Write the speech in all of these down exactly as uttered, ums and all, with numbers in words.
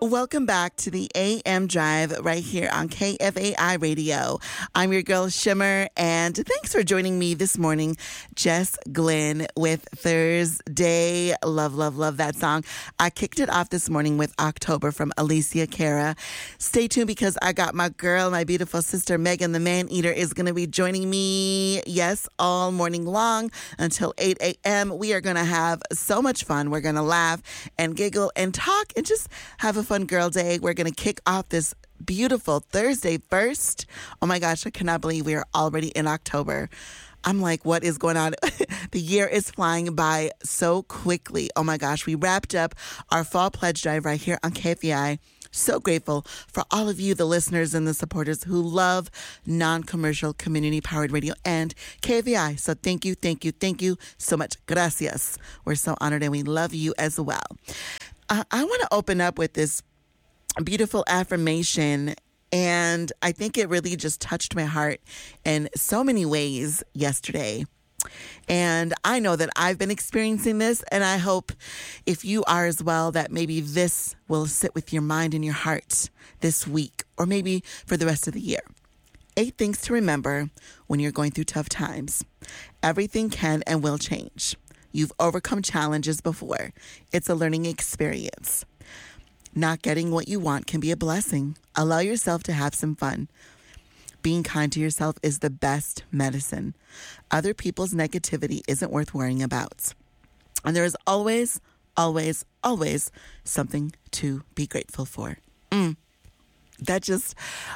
Welcome back to the A M Drive right here on K F A I Radio. I'm your girl Shimmer, and thanks for joining me this morning, Jess Glynn with Thursday. Love, love, love that song. I kicked it off this morning with October from Alicia Cara. Stay tuned because I got my girl, my beautiful sister Megan the Man-Eater is going to be joining me, yes, all morning long until eight a.m. We are going to have so much fun. We're going to laugh and giggle and talk and just have a fun girl day. We're going to kick off this beautiful Thursday first. Oh my gosh, I cannot believe we are already in October. I'm like, what is going on? The year is flying by so quickly. Oh my gosh, we wrapped up our fall pledge drive right here on K F A I. So grateful for all of you, the listeners and the supporters who love non-commercial community-powered radio and K F A I. So thank you, thank you, thank you so much. Gracias. We're so honored and we love you as well. Uh, I want to open up with this beautiful affirmation, and I think it really just touched my heart in so many ways yesterday. And I know that I've been experiencing this, and I hope if you are as well, that maybe this will sit with your mind and your heart this week, or maybe for the rest of the year. Eight things to remember when you're going through tough times. Everything can and will change. You've overcome challenges before. It's a learning experience. Not getting what you want can be a blessing. Allow yourself to have some fun. Being kind to yourself is the best medicine. Other people's negativity isn't worth worrying about. And there is always, always, always something to be grateful for. Mm. That just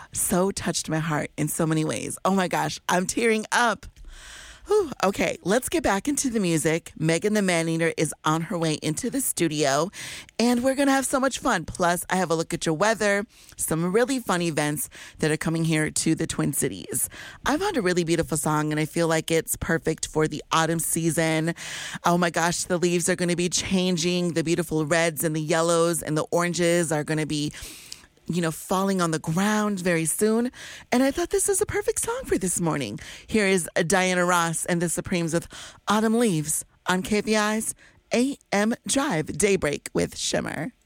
so touched my heart in so many ways. Oh my gosh, I'm tearing up. Whew. Okay, let's get back into the music. Megan the Man-Eater is on her way into the studio, and we're going to have so much fun. Plus, I have a look at your weather, some really fun events that are coming here to the Twin Cities. I found a really beautiful song, and I feel like it's perfect for the autumn season. Oh my gosh, the leaves are going to be changing. The beautiful reds and the yellows and the oranges are going to be, you know, falling on the ground very soon. And I thought this is a perfect song for this morning. Here is Diana Ross and the Supremes with Autumn Leaves on K F A I's A M Drive Daybreak with Shimmer.